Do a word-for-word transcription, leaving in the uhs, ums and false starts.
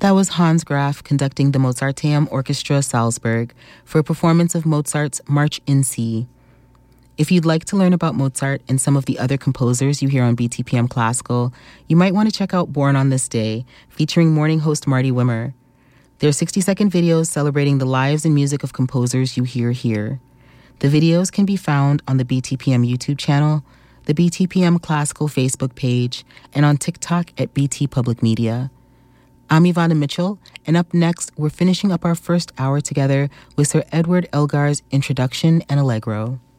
That was Hans Graf conducting the Mozarteum Orchestra Salzburg for a performance of Mozart's March in C. If you'd like to learn about Mozart and some of the other composers you hear on B T P M Classical, you might want to check out Born on This Day, featuring morning host Marty Wimmer. They're sixty-second videos celebrating the lives and music of composers you hear here. The videos can be found on the B T P M YouTube channel, the B T P M Classical Facebook page, and on TikTok at B T Public Media. I'm Ivana Mitchell, and up next, we're finishing up our first hour together with Sir Edward Elgar's Introduction and Allegro.